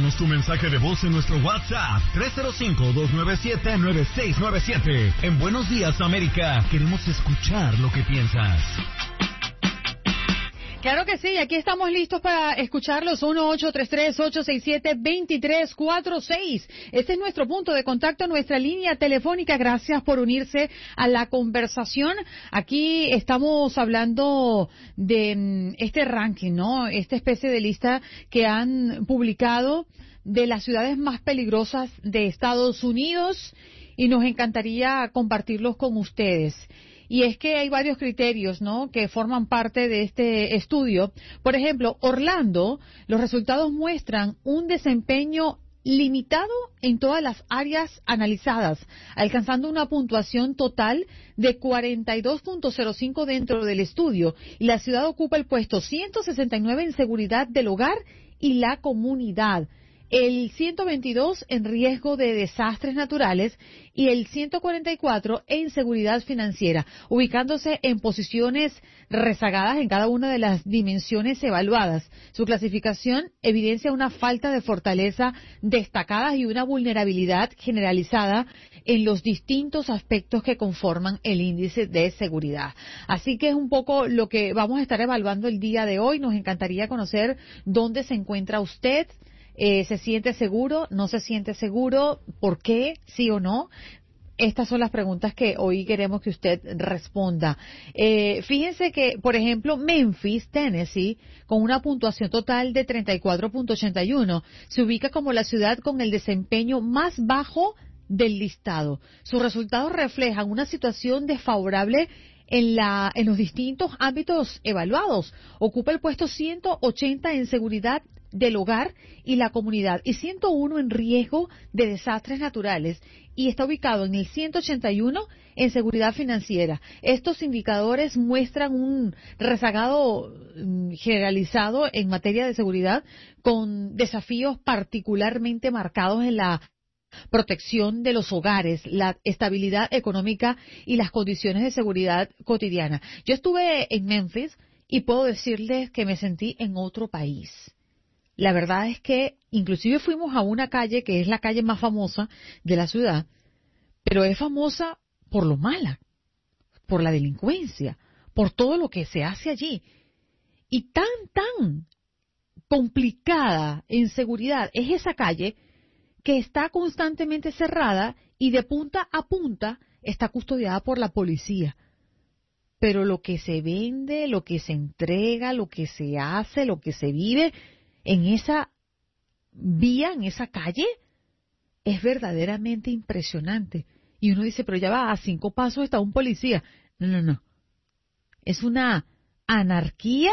Déjanos tu mensaje de voz en nuestro WhatsApp 305-297-9697. En Buenos Días, América, queremos escuchar lo que piensas. Claro que sí, aquí estamos listos para escucharlos. 1-833-867-2346. Este es nuestro punto de contacto, nuestra línea telefónica. Gracias por unirse a la conversación. Aquí estamos hablando de este ranking, ¿no? Esta especie de lista que han publicado de las ciudades más peligrosas de Estados Unidos y nos encantaría compartirlos con ustedes. Y es que hay varios criterios, ¿no?, que forman parte de este estudio. Por ejemplo, Orlando, los resultados muestran un desempeño limitado en todas las áreas analizadas, alcanzando una puntuación total de 42.05 dentro del estudio. Y la ciudad ocupa el puesto 169 en seguridad del hogar y la comunidad, el 122 en riesgo de desastres naturales y el 144 en seguridad financiera, ubicándose en posiciones rezagadas en cada una de las dimensiones evaluadas. Su clasificación evidencia una falta de fortaleza destacada y una vulnerabilidad generalizada en los distintos aspectos que conforman el índice de seguridad. Así que es un poco lo que vamos a estar evaluando el día de hoy. Nos encantaría conocer dónde se encuentra usted. ¿Se siente seguro? ¿No se siente seguro? ¿Por qué? ¿Sí o no? Estas son las preguntas que hoy queremos que usted responda. Fíjense que, por ejemplo, Memphis, Tennessee, con una puntuación total de 34.81, se ubica como la ciudad con el desempeño más bajo del listado. Sus resultados reflejan una situación desfavorable en los distintos ámbitos evaluados. Ocupa el puesto 180 en seguridad del hogar y la comunidad y 101 en riesgo de desastres naturales y está ubicado en el 181 en seguridad financiera. Estos indicadores muestran un rezagado generalizado en materia de seguridad, con desafíos particularmente marcados en la protección de los hogares, la estabilidad económica y las condiciones de seguridad cotidiana. Yo estuve en Memphis y puedo decirles que me sentí en otro país. La verdad es que inclusive fuimos a una calle que es la calle más famosa de la ciudad, pero es famosa por lo mala, por la delincuencia, por todo lo que se hace allí. Y tan complicada en seguridad es esa calle que está constantemente cerrada y de punta a punta está custodiada por la policía. Pero lo que se vende, lo que se entrega, lo que se hace, lo que se vive en esa vía, en esa calle, es verdaderamente impresionante. Y uno dice, pero ya va, a 5 pasos está un policía. No. Es una anarquía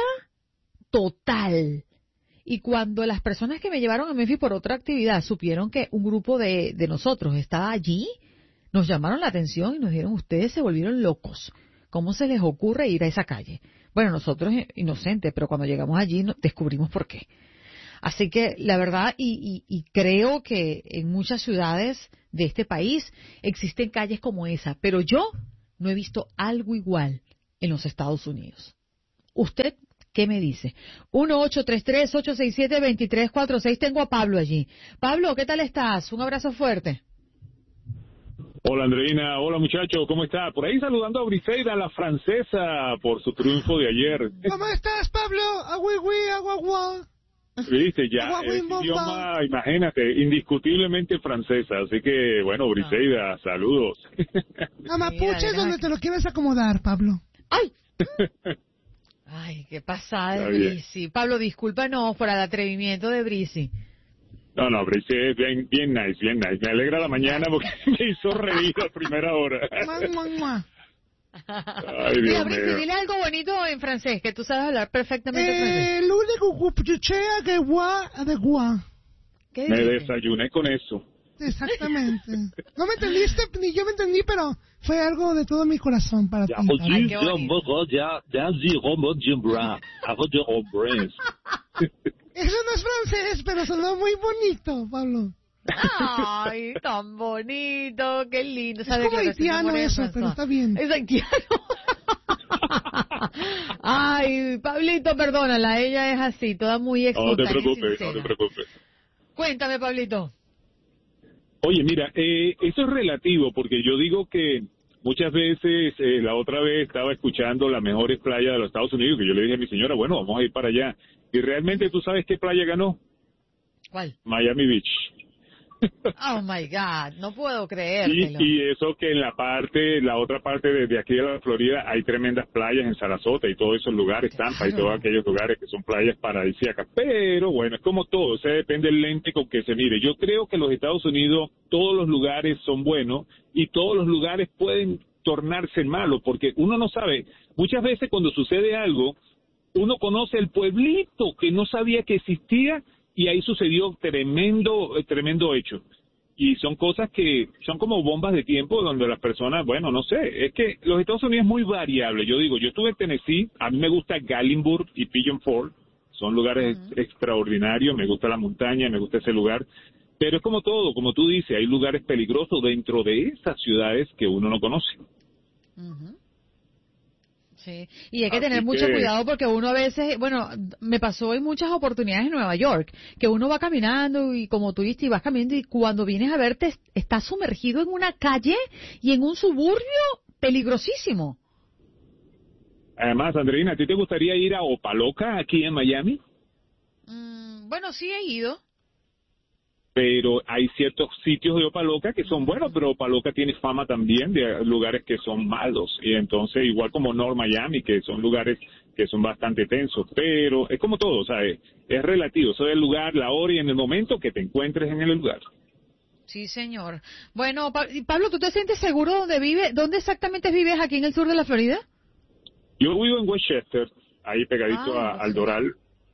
total. Y cuando las personas que me llevaron a Memphis por otra actividad supieron que un grupo de nosotros estaba allí, nos llamaron la atención y nos dijeron, ustedes se volvieron locos. ¿Cómo se les ocurre ir a esa calle? Bueno, nosotros inocentes, pero cuando llegamos allí descubrimos por qué. Así que la verdad, y creo que en muchas ciudades de este país existen calles como esa, pero yo no he visto algo igual en los Estados Unidos. ¿Usted qué me dice? 1-833-867-2346. Tengo a Pablo allí. Pablo, ¿qué tal estás? Un abrazo fuerte. Hola, Andreina. Hola, muchacho. ¿Cómo está? Por ahí saludando a Briseida, la francesa, por su triunfo de ayer. ¿Cómo estás, Pablo? Agua. Viste, ya el idioma, imagínate, indiscutiblemente francesa. Así que, bueno, Briseida, saludos. A Mapuche es donde te lo quieres acomodar, Pablo. ¡Ay! Ay, qué pasada de Brisi. Pablo, discúlpanos por el atrevimiento de Brisi. No, Brisi es bien nice. Me alegra la mañana porque me hizo reír a primera hora. Ay, Dios Brisi, mío. dile algo bonito en francés, que tú sabes hablar perfectamente francés. Lo único que de gua. ¿Qué Me dijiste? desayuné con eso. Exactamente. No me entendiste, ni yo me entendí, pero fue algo de todo mi corazón para ti. Ay, qué bonito. Eso no es francés, pero sonó muy bonito, Pablo. Ay, tan bonito, qué lindo. Es como haitiano eso, pero está bien. Es haitiano. Ay, Pablito, perdónala, ella es así, toda muy No espontánea te y preocupes, sincera. no te preocupes. Cuéntame, Pablito. Oye, mira, eso es relativo, porque yo digo que muchas veces, la otra vez estaba escuchando las mejores playas de los Estados Unidos, que yo le dije a mi señora, bueno, vamos a ir para allá. Y realmente, ¿tú sabes qué playa ganó? ¿Cuál? Miami Beach. Oh my God, no puedo creértelo. Y eso que en la otra parte de aquí de la Florida hay tremendas playas en Sarasota y todos esos lugares, Tampa y todos aquellos lugares que son playas paradisíacas. Pero bueno, es como todo, o sea, depende del lente con que se mire. Yo creo que en los Estados Unidos todos los lugares son buenos y todos los lugares pueden tornarse malos porque uno no sabe. Muchas veces cuando sucede algo, uno conoce el pueblito que no sabía que existía y ahí sucedió tremendo hecho. Y son cosas que son como bombas de tiempo donde las personas, bueno, no sé, es que los Estados Unidos es muy variable. Yo digo, yo estuve en Tennessee, a mí me gusta Gallenburg y Pigeon Forge, son lugares extraordinarios, me gusta la montaña, me gusta ese lugar. Pero es como todo, como tú dices, hay lugares peligrosos dentro de esas ciudades que uno no conoce. Sí, y hay que tener mucho cuidado porque uno a veces, bueno, me pasó en muchas oportunidades en Nueva York, que uno va caminando y como tú dices, y vas caminando y cuando vienes a verte estás sumergido en una calle y en un suburbio peligrosísimo. Además, Andreina, ¿a ti te gustaría ir a Opa-locka aquí en Miami? Bueno, sí he ido. Pero hay ciertos sitios de Opa-locka que son buenos, pero Opa-locka tiene fama también de lugares que son malos, y entonces igual como North Miami, que son lugares que son bastante tensos, pero es como todo, o sea, es relativo, eso es el lugar, la hora y en el momento que te encuentres en el lugar. Sí, señor. Bueno, Pablo, ¿tú te sientes seguro donde vives? ¿Dónde exactamente vives aquí en el sur de la Florida? Yo vivo en Westchester, ahí pegadito al Doral.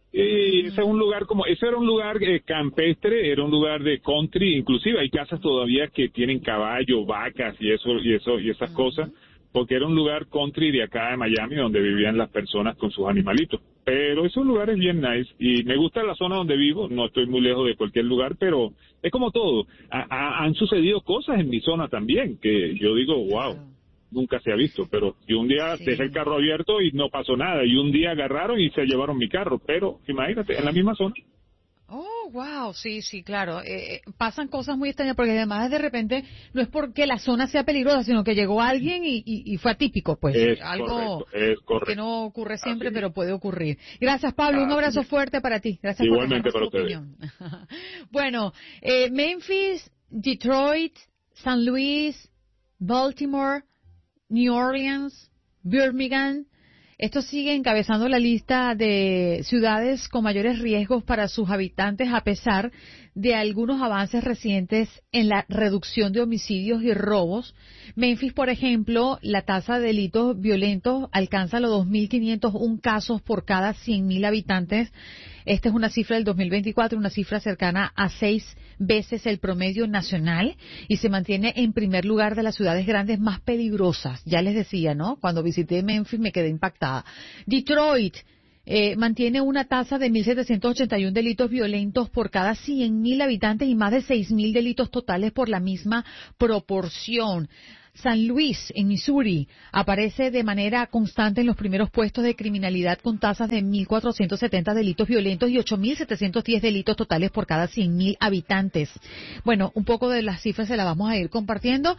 Y ese era un lugar campestre, era un lugar de country, inclusive hay casas todavía que tienen caballos, vacas y esas cosas, porque era un lugar country de acá de Miami donde vivían las personas con sus animalitos. Pero ese lugar es bien nice y me gusta la zona donde vivo, no estoy muy lejos de cualquier lugar, pero es como todo. Han sucedido cosas en mi zona también que yo digo, wow. Nunca se ha visto, pero y un día dejé el carro abierto y no pasó nada, y un día agarraron y se llevaron mi carro, pero imagínate, en la misma zona. Oh, wow, sí, claro. Pasan cosas muy extrañas porque además de repente no es porque la zona sea peligrosa, sino que llegó alguien y fue atípico, pues. Es algo correcto. que no ocurre siempre, pero puede ocurrir. Gracias, Pablo. Un abrazo fuerte para ti. Gracias igualmente por para tu ustedes. opinión. Bueno, Memphis, Detroit, San Luis, Baltimore, New Orleans, Birmingham, esto sigue encabezando la lista de ciudades con mayores riesgos para sus habitantes a pesar de algunos avances recientes en la reducción de homicidios y robos. Memphis, por ejemplo, la tasa de delitos violentos alcanza los 2.501 casos por cada 100.000 habitantes. Esta es una cifra del 2024, una cifra cercana a 6 veces el promedio nacional y se mantiene en primer lugar de las ciudades grandes más peligrosas. Ya les decía, ¿no? Cuando visité Memphis me quedé impactada. Detroit mantiene una tasa de 1.781 delitos violentos por cada 100.000 habitantes y más de 6.000 delitos totales por la misma proporción. San Luis, en Missouri, aparece de manera constante en los primeros puestos de criminalidad con tasas de 1.470 delitos violentos y 8.710 delitos totales por cada 100.000 habitantes. Bueno, un poco de las cifras se las vamos a ir compartiendo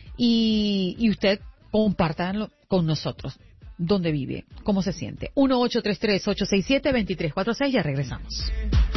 y usted compártanlo con nosotros. ¿Dónde vive? ¿Cómo se siente? 1-833-867-2346, ya regresamos.